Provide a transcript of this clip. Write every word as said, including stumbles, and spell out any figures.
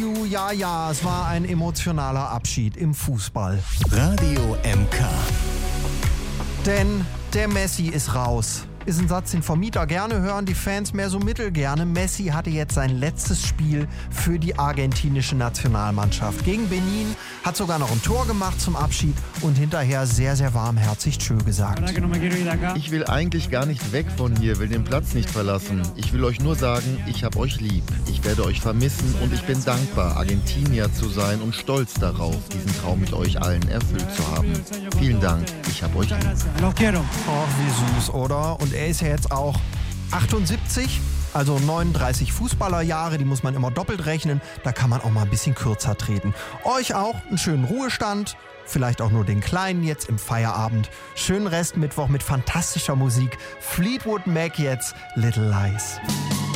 you. Ja, ja, es war ein emotionaler Abschied im Fußball. Radio M K. Denn der Messi ist raus. Ist ein Satz, den Vermieter gerne hören, die Fans mehr so mittelgerne. Messi hatte jetzt sein letztes Spiel für die argentinische Nationalmannschaft. Gegen Benin, hat sogar noch ein Tor gemacht zum Abschied und hinterher sehr, sehr warmherzig tschö gesagt. Ich will eigentlich gar nicht weg von hier, will den Platz nicht verlassen. Ich will euch nur sagen, ich hab euch lieb. Ich werde euch vermissen und ich bin dankbar, Argentinier zu sein und stolz darauf, diesen Traum mit euch allen erfüllt zu haben. Vielen Dank, ich hab euch lieb. Och, wie süß, oder? Und er ist ja jetzt auch achtundsiebzig, also neununddreißig Fußballerjahre, die muss man immer doppelt rechnen. Da kann man auch mal ein bisschen kürzer treten. Euch auch einen schönen Ruhestand, vielleicht auch nur den kleinen jetzt im Feierabend. Schönen Restmittwoch mit fantastischer Musik. Fleetwood Mac jetzt, Little Lies.